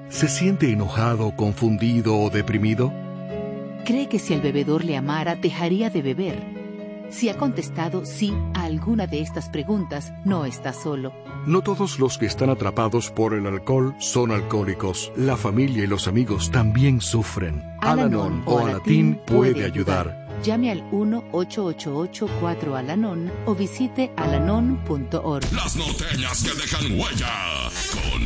¿Se siente enojado, confundido o deprimido? ¿Cree que si el bebedor le amara, dejaría de beber? Si ha contestado sí a alguna de estas preguntas, no está solo. No todos los que están atrapados por el alcohol son alcohólicos. La familia y los amigos también sufren. Al-Anon o Alatín puede ayudar. Llame al 1-888-4-ALANON o visite alanon.org. Las norteñas que dejan huella con